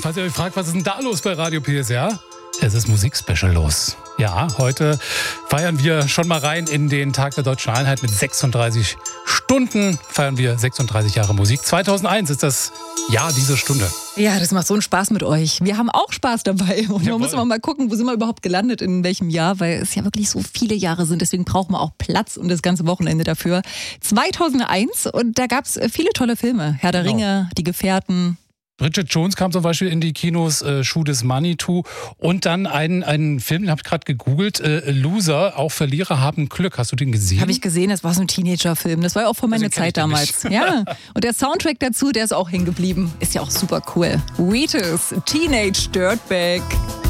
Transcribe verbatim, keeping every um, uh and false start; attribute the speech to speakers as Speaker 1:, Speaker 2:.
Speaker 1: Falls ihr euch fragt, was ist denn da los bei Radio P S R? Es ist Musikspecial los. Ja, heute feiern wir schon mal rein in den Tag der Deutschen Einheit mit sechsunddreißig Stunden. Feiern wir sechsunddreißig Jahre Musik. zweitausendeins ist das Jahr dieser Stunde.
Speaker 2: Ja, das macht so einen Spaß mit euch. Wir haben auch Spaß dabei. Und
Speaker 1: Jawohl.
Speaker 2: da muss man mal gucken, wo sind wir überhaupt gelandet, in welchem Jahr, weil es ja wirklich so viele Jahre sind. Deswegen brauchen wir auch Platz und das ganze Wochenende dafür. zweitausendeins und da gab es viele tolle Filme. Herr der
Speaker 1: Genau.
Speaker 2: Ringe, Die Gefährten.
Speaker 1: Bridget Jones kam zum Beispiel in die Kinos, äh, Shoot is Money to. Und dann einen, einen Film, den habe ich gerade gegoogelt, äh, Loser, auch Verlierer haben Glück. Hast du den gesehen?
Speaker 2: Habe ich gesehen, das war so ein Teenager-Film. Das war ja auch vor meiner
Speaker 1: Den kenn ich
Speaker 2: Zeit damals. Ja. Und der Soundtrack dazu, der ist auch hängen geblieben. Ist ja auch super cool. Wheatus, Teenage Dirtbag.